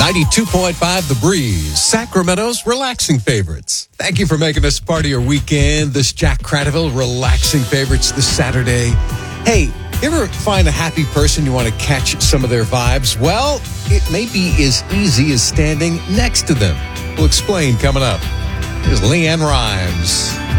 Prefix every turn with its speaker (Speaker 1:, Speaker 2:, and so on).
Speaker 1: 92.5 The Breeze, Sacramento's relaxing favorites. Thank you for making us part of your weekend. This Jack Cradaville relaxing favorites this Saturday. Hey, you ever find a happy person you want to catch some of their vibes? Well, it may be as easy as standing next to them. We'll explain coming up. Here's Leanne Rimes.